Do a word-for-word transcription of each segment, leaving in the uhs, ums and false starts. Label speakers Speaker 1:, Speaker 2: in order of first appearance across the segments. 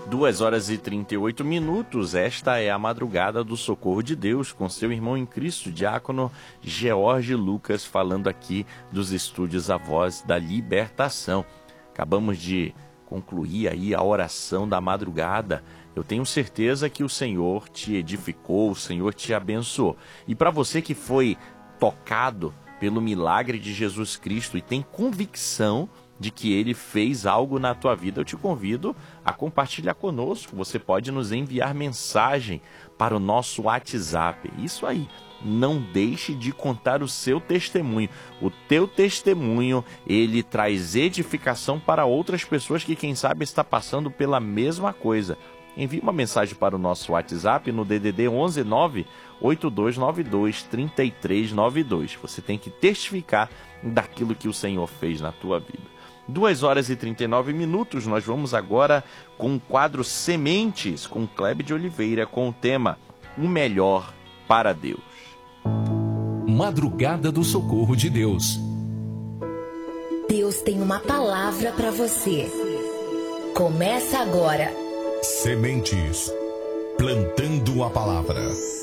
Speaker 1: Duas horas e trinta e oito minutos, esta é a Madrugada do Socorro de Deus, com seu irmão em Cristo, diácono George Lucas, falando aqui dos estúdios A Voz da Libertação. Acabamos de concluir aí a oração da madrugada. Eu tenho certeza que o Senhor te edificou, o Senhor te abençoou. E para você que foi tocado pelo milagre de Jesus Cristo e tem convicção de que Ele fez algo na tua vida, eu te convido a compartilhar conosco. Você pode nos enviar mensagem para o nosso WhatsApp. Isso aí, não deixe de contar o seu testemunho. O teu testemunho, ele traz edificação para outras pessoas que, quem sabe, está passando pela mesma coisa. Envie uma mensagem para o nosso WhatsApp no D D D onze nove oito dois nove dois três três nove dois. Você tem que testificar daquilo que o Senhor fez na tua vida. Duas horas e trinta e nove minutos, nós vamos agora com o quadro Sementes, com Clebe de Oliveira, com o tema O Melhor para Deus.
Speaker 2: Madrugada do Socorro de Deus.
Speaker 3: Deus tem uma palavra para você. Começa agora.
Speaker 2: Sementes, plantando a palavra.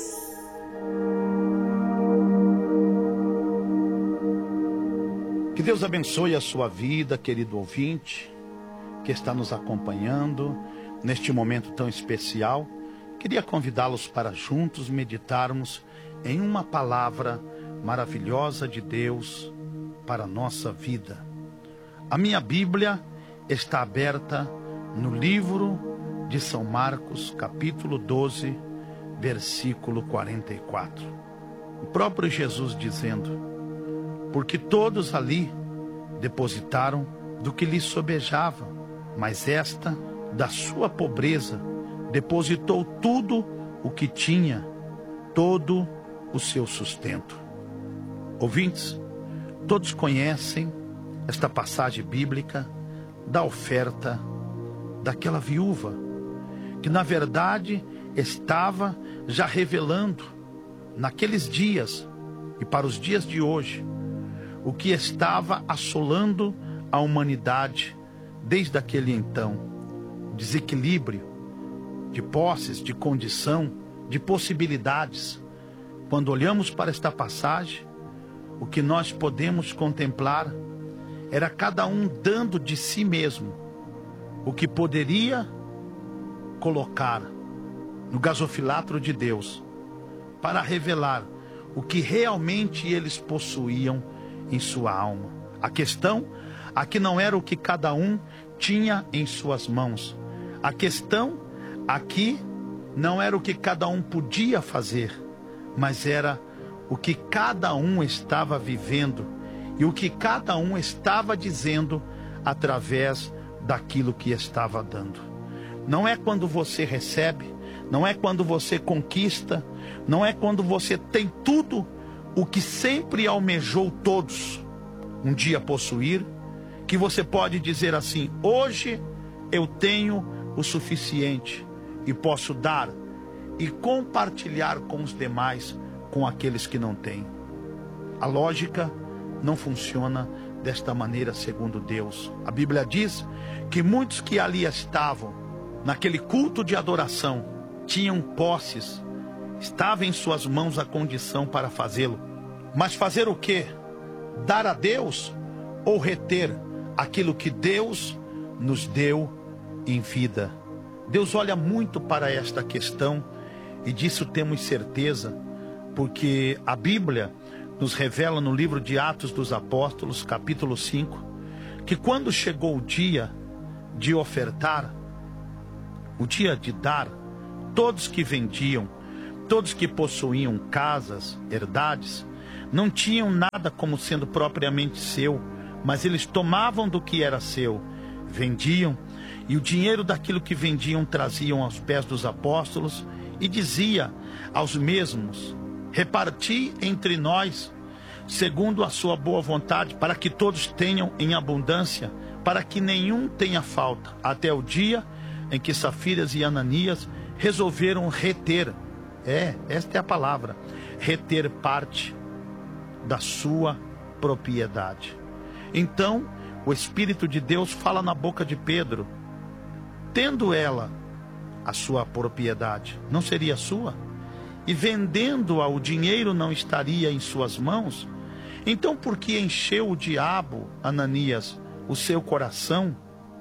Speaker 4: Que Deus abençoe a sua vida, querido ouvinte, que está nos acompanhando neste momento tão especial. Queria convidá-los para juntos meditarmos em uma palavra maravilhosa de Deus para a nossa vida. A minha Bíblia está aberta no livro de São Marcos, capítulo doze, versículo quarenta e quatro. O próprio Jesus dizendo: porque todos ali depositaram do que lhes sobejava, mas esta, da sua pobreza, depositou tudo o que tinha, todo o seu sustento. Ouvintes, todos conhecem esta passagem bíblica da oferta daquela viúva, que na verdade estava já revelando naqueles dias e para os dias de hoje o que estava assolando a humanidade desde aquele então. Desequilíbrio de posses, de condição, de possibilidades. Quando olhamos para esta passagem, o que nós podemos contemplar era cada um dando de si mesmo o que poderia colocar no gasofilatro de Deus para revelar o que realmente eles possuíam em sua alma. A questão aqui não era o que cada um tinha em suas mãos. A questão aqui não era o que cada um podia fazer, mas era o que cada um estava vivendo e o que cada um estava dizendo através daquilo que estava dando. Não é quando você recebe, não é quando você conquista, não é quando você tem tudo o que sempre almejou todos um dia possuir, que você pode dizer assim: hoje eu tenho o suficiente e posso dar e compartilhar com os demais, com aqueles que não têm. A lógica não funciona desta maneira segundo Deus. A Bíblia diz que muitos que ali estavam, naquele culto de adoração, tinham posses, estava em suas mãos a condição para fazê-lo. Mas fazer o quê? Dar a Deus ou reter aquilo que Deus nos deu em vida? Deus olha muito para esta questão e disso temos certeza, porque a Bíblia nos revela no livro de Atos dos Apóstolos, capítulo cinco, que quando chegou o dia de ofertar, o dia de dar, todos que vendiam, todos que possuíam casas, herdades, não tinham nada como sendo propriamente seu, mas eles tomavam do que era seu, vendiam, e o dinheiro daquilo que vendiam traziam aos pés dos apóstolos, e dizia aos mesmos: reparti entre nós, segundo a sua boa vontade, para que todos tenham em abundância, para que nenhum tenha falta, até o dia em que Safiras e Ananias resolveram reter, é, esta é a palavra, reter parte da sua propriedade. Então, o Espírito de Deus fala na boca de Pedro: tendo ela a sua propriedade? Não seria sua? E vendendo-a, o dinheiro não estaria em suas mãos? Então por que encheu o diabo, Ananias, o seu coração,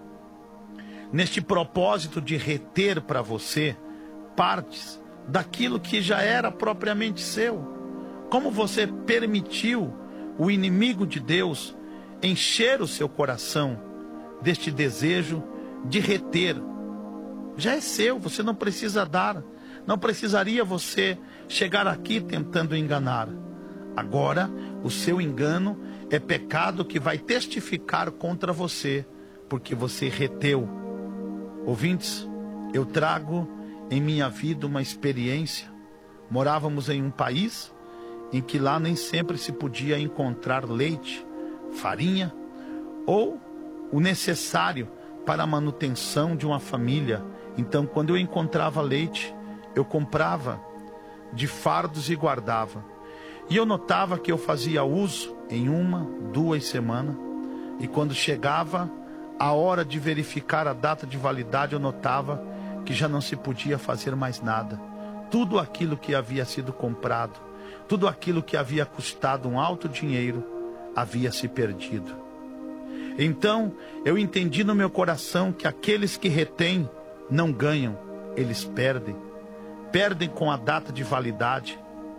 Speaker 4: neste propósito de reter para você partes daquilo que já era propriamente seu? Como você permitiu o inimigo de Deus encher o seu coração deste desejo de reter? Já é seu, você não precisa dar. Não precisaria você chegar aqui tentando enganar. Agora, o seu engano é pecado que vai testificar contra você, porque você reteu. Ouvintes, eu trago em minha vida uma experiência. Morávamos em um país em que lá nem sempre se podia encontrar leite, farinha ou o necessário para a manutenção de uma família. Então, quando eu encontrava leite, eu comprava de fardos e guardava. E eu notava que eu fazia uso em uma, duas semanas. E quando chegava a hora de verificar a data de validade, eu notava que já não se podia fazer mais nada. Tudo aquilo que havia sido comprado, tudo aquilo que havia custado um alto dinheiro, havia se perdido. Então, eu entendi no meu coração que aqueles que retêm não ganham, eles perdem. Perdem com a data de validade,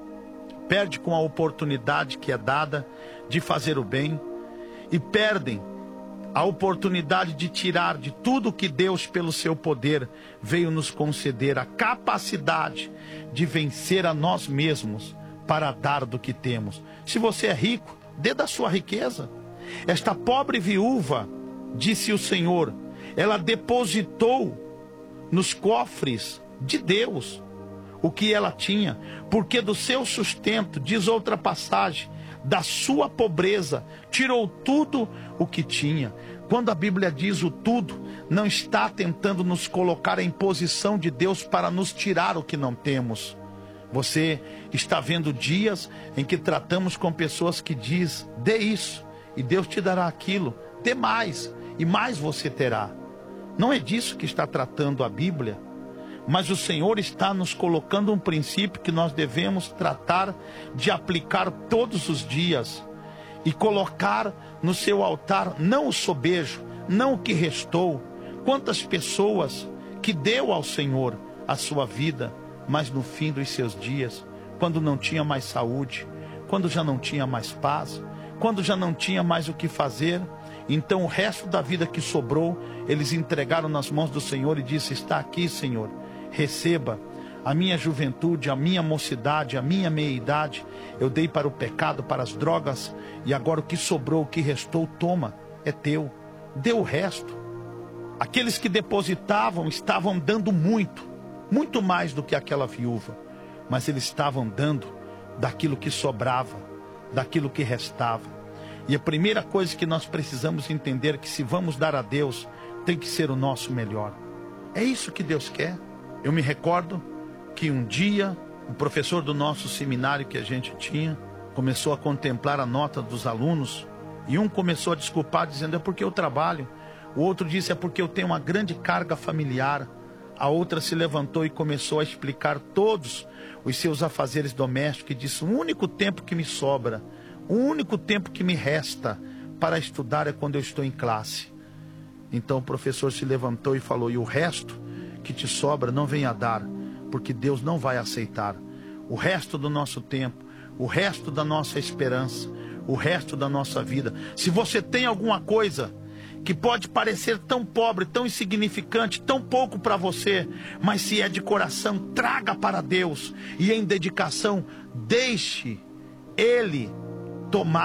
Speaker 4: perde com a oportunidade que é dada de fazer o bem, e perdem a oportunidade de tirar de tudo que Deus, pelo seu poder, veio nos conceder, a capacidade de vencer a nós mesmos para dar do que temos. Se você é rico, dê da sua riqueza. Esta pobre viúva, disse o Senhor, ela depositou nos cofres de Deus o que ela tinha, porque do seu sustento, diz outra passagem, da sua pobreza, tirou tudo o que tinha. Quando a Bíblia diz o tudo, não está tentando nos colocar em posição de Deus para nos tirar o que não temos. Você está vendo dias em que tratamos com pessoas que diz, dê isso, e Deus te dará aquilo, dê mais, e mais você terá. Não é disso que está tratando a Bíblia. Mas o Senhor está nos colocando um princípio que nós devemos tratar de aplicar todos os dias e colocar no seu altar não o sobejo, não o que restou. Quantas pessoas que deu ao Senhor a sua vida, mas no fim dos seus dias, quando não tinha mais saúde, quando já não tinha mais paz, quando já não tinha mais o que fazer, então o resto da vida que sobrou, eles entregaram nas mãos do Senhor e disse, está aqui, Senhor, receba a minha juventude, a minha mocidade, a minha meia-idade, eu dei para o pecado, para as drogas, e agora o que sobrou, o que restou, toma, é teu, dê o resto. Aqueles que depositavam estavam dando muito, muito mais do que aquela viúva, mas eles estavam dando daquilo que sobrava, daquilo que restava. E a primeira coisa que nós precisamos entender é que se vamos dar a Deus, tem que ser o nosso melhor. É isso que Deus quer. Eu me recordo que um dia, o professor do nosso seminário que a gente tinha, começou a contemplar a nota dos alunos, e um começou a desculpar, dizendo, é porque eu trabalho. O outro disse, é porque eu tenho uma grande carga familiar. A outra se levantou e começou a explicar todos os seus afazeres domésticos, e disse, o único tempo que me sobra, o único tempo que me resta para estudar é quando eu estou em classe. Então o professor se levantou e falou, e o resto que te sobra não venha dar, porque Deus não vai aceitar. O resto do nosso tempo, o resto da nossa esperança, o resto da nossa vida. Se você tem alguma coisa que pode parecer tão pobre, tão insignificante, tão pouco para você, mas se é de coração, traga para Deus, e em dedicação, deixe Ele tomar